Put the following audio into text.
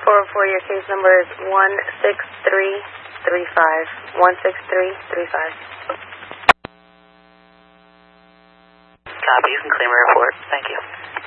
404, your case number is 16335. 16335. Copy, you can claim a report. Thank you.